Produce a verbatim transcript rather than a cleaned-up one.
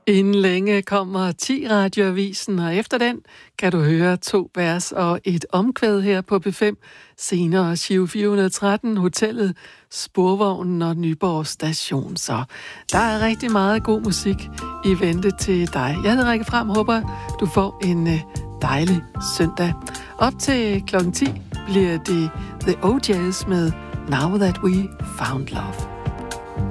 Inden længe kommer ti radioavisen, og efter den kan du høre to vers og et omkvæd her på P fem. Senere Giro fire hundrede og tretten, Hotellet, Sporvognen og Nyborg Station. Så der er rigtig meget god musik i vente til dig. Jeg hedder Rikke Fram, håber du får en dejlig søndag. Op til klokken ti bliver det The O J's med Now That We Found Love.